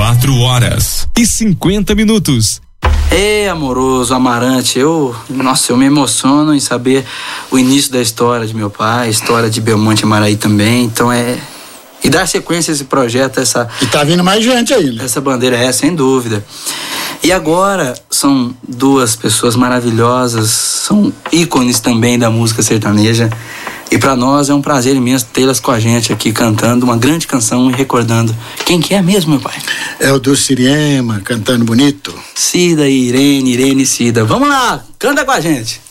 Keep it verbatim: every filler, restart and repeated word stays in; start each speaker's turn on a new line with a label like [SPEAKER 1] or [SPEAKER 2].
[SPEAKER 1] Quatro horas e cinquenta minutos.
[SPEAKER 2] Ei, amoroso Amarante, eu, nossa, eu me emociono em saber o início da história de meu pai, a história de Belmonte Amaraí também, então é... E dar sequência a esse projeto, essa...
[SPEAKER 3] E tá vindo mais gente aí, né?
[SPEAKER 2] Essa bandeira é, sem dúvida. E agora são duas pessoas maravilhosas, são ícones também da música sertaneja. E pra nós é um prazer imenso tê-las com a gente aqui cantando uma grande canção e recordando. Quem que é mesmo, meu pai?
[SPEAKER 3] É o do Siriema, cantando bonito.
[SPEAKER 2] Cida e Irene, Irene e Cida. Vamos lá, canta com a gente.